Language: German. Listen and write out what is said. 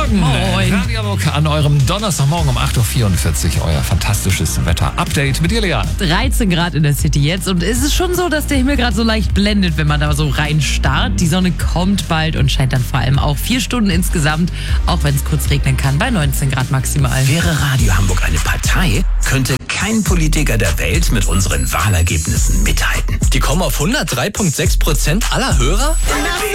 Morgen. Moin. Radio Hamburg an eurem Donnerstagmorgen um 8.44 Uhr. Euer fantastisches Wetter-Update mit dir, Liane. 13 Grad in der City jetzt und es ist schon so, dass der Himmel gerade so leicht blendet, wenn man da so reinstarrt. Die Sonne kommt bald und scheint dann vor allem auch 4 Stunden insgesamt, auch wenn es kurz regnen kann, bei 19 Grad maximal. Wäre Radio Hamburg eine Partei, könnte kein Politiker der Welt mit unseren Wahlergebnissen mithalten. Die kommen auf 103,6% aller Hörer?